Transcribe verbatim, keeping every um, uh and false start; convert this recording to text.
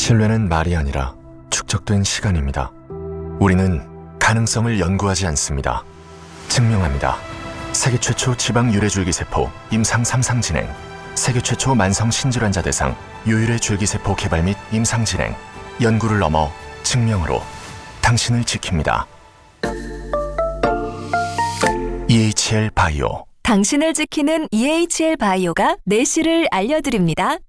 신뢰는 말이 아니라 축적된 시간입니다. 우리는 가능성을 연구하지 않습니다. 증명합니다. 세계 최초 지방 유래줄기세포 임상 삼 상 진행, 세계 최초 만성 신질환자 대상 유일의 줄기세포 개발 및 임상 진행, 연구를 넘어 증명으로 당신을 지킵니다. 이에이치엘 바이오. 당신을 지키는 이에이치엘 바이오가 내실을 알려드립니다.